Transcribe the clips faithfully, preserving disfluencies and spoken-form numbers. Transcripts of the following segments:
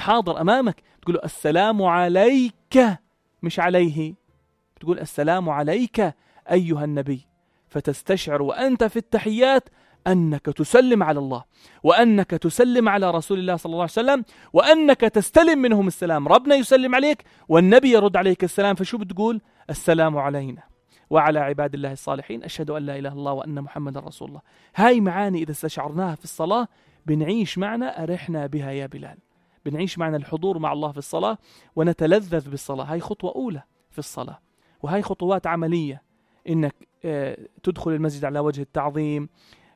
حاضر أمامك، تقول له السلام عليك مش عليه، تقول السلام عليك أيها النبي، فتستشعر وأنت في التحيات أنك تسلم على الله، وأنك تسلم على رسول الله صلى الله عليه وسلم، وأنك تستلم منهم السلام. ربنا يسلم عليك والنبي يرد عليك السلام، فشو بتقول؟ السلام علينا وعلى عباد الله الصالحين، أشهد أن لا إله إلا الله وأن محمد رسول الله. هاي معاني إذا استشعرناها في الصلاة بنعيش معنا أرحنا بها يا بلال، بنعيش معنا الحضور مع الله في الصلاة ونتلذذ بالصلاة. هاي خطوة أولى في الصلاة، وهاي خطوات عملية، إنك اه تدخل المسجد على وجه التعظيم،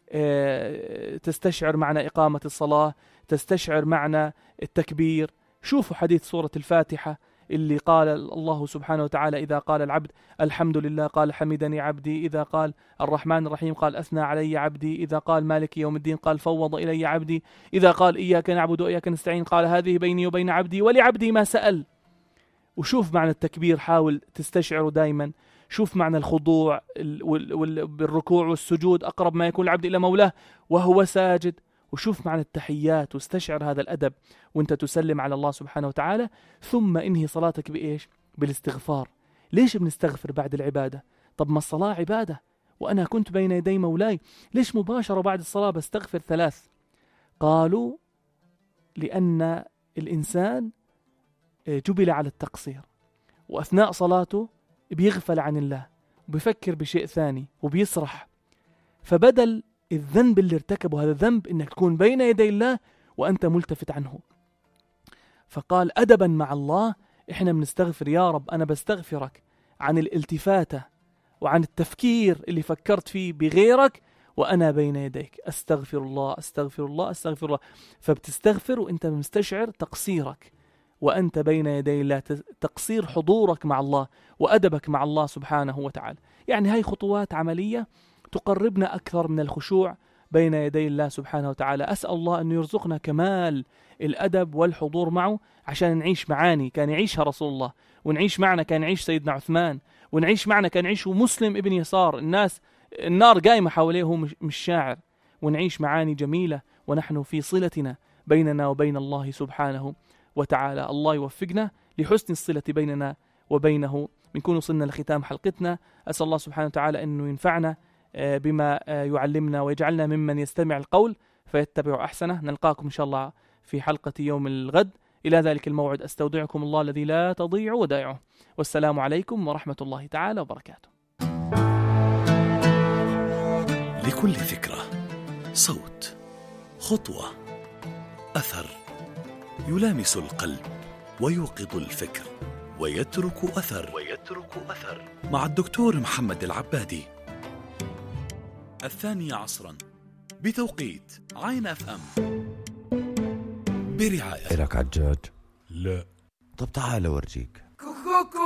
اه تستشعر معنى إقامة الصلاة، تستشعر معنى التكبير. شوفوا حديث سورة الفاتحة اللي قال الله سبحانه وتعالى إذا قال العبد الحمد لله قال حمدني عبدي، إذا قال الرحمن الرحيم قال أثنى علي عبدي، إذا قال مالك يوم الدين قال فوض إلي عبدي، إذا قال إياك نعبد وإياك نستعين قال هذه بيني وبين عبدي ولعبدي ما سأل. وشوف معنى التكبير، حاول تستشعره دايما. شوف معنى الخضوع بالركوع والسجود، أقرب ما يكون العبد إلى مولاه وهو ساجد. وشوف معنى التحيات واستشعر هذا الأدب وانت تسلم على الله سبحانه وتعالى. ثم انهي صلاتك بإيش؟ بالاستغفار. ليش بنستغفر بعد العبادة؟ طب ما الصلاة عبادة وأنا كنت بين يدي مولاي، ليش مباشرة بعد الصلاة بستغفر ثلاث؟ قالوا لأن الإنسان جبل على التقصير، وأثناء صلاته بيغفل عن الله وبيفكر بشيء ثاني وبيسرح، فبدل الذنب اللي ارتكبه هذا الذنب إنك تكون بين يدي الله وأنت ملتفت عنه. فقال أدبا مع الله إحنا بنستغفر، يا رب أنا بستغفرك عن الالتفاتة وعن التفكير اللي فكرت فيه بغيرك وأنا بين يديك، أستغفر الله أستغفر الله أستغفر الله. فبتستغفر وأنت مستشعر تقصيرك وأنت بين يدي الله، تقصير حضورك مع الله وأدبك مع الله سبحانه وتعالى. يعني هاي خطوات عملية تقربنا أكثر من الخشوع بين يدي الله سبحانه وتعالى. أسأل الله أن يرزقنا كمال الأدب والحضور معه عشان نعيش معاني كان يعيشها رسول الله، ونعيش معنا كان يعيش سيدنا عثمان، ونعيش معنا كان يعيشه مسلم ابن يسار، الناس النار قايمة حواليه هو مش شاعر، ونعيش معاني جميلة ونحن في صلتنا بيننا وبين الله سبحانه وتعالى. الله يوفقنا لحسن الصلة بيننا وبينه. بنكون وصلنا لختام حلقتنا. أسأل الله سبحانه وتعالى أنه ينفعنا بما يعلمنا ويجعلنا ممن يستمع القول فيتبع أحسنه. نلقاكم إن شاء الله في حلقة يوم الغد. إلى ذلك الموعد أستودعكم الله الذي لا تضيع ودائعه، والسلام عليكم ورحمة الله تعالى وبركاته. لكل فكرة صوت، خطوة، أثر يلامس القلب ويوقظ الفكر ويترك أثر ويترك أثر مع الدكتور محمد العبادي. الثانية عصرا بتوقيت عين أف أم برعاية. إلك عجاج؟ لا. طب تعال أورجيك.